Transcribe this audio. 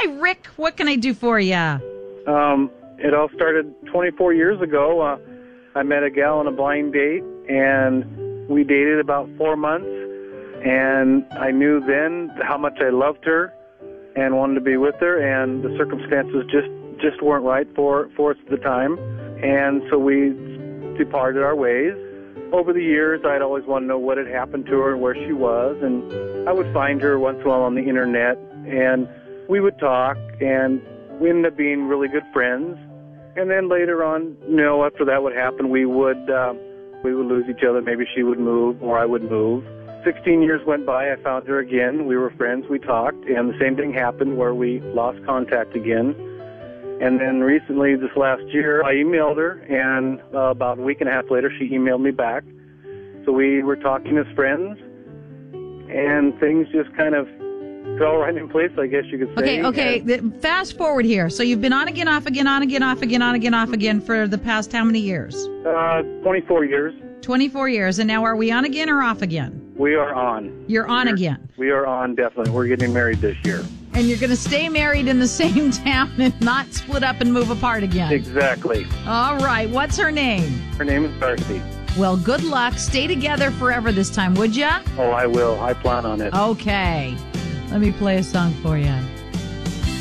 Hi, Rick. What can I do for you? It all started 24 years ago. I met a gal on a blind date, and we dated about 4 months. And I knew then how much I loved her and wanted to be with her, and the circumstances just weren't right for us at the time. And so we departed our ways. Over the years, I'd always want to know what had happened to her and where she was, and I would find her once in a while on the internet, and we would talk, and we ended up being really good friends. And then later on, after that would happen, we would lose each other. Maybe she would move or I would move. 16 years went by. I found her again. We were friends. We talked, and the same thing happened where we lost contact again. And then recently, this last year, I emailed her, and about a week and a half later, she emailed me back. So we were talking as friends, and things just kind of fell right in place, I guess you could say. Okay. Fast forward here. So you've been on again, off again, on again, off again, on again, off again for the past how many years? 24 years. 24 years. And now are we on again or off again? We are on. You're on again. We are on, definitely. We're getting married this year. And you're going to stay married in the same town and not split up and move apart again. Exactly. All right. What's her name? Her name is Darcy. Well, good luck. Stay together forever this time, would ya? Oh, I will. I plan on it. Okay. Let me play a song for you.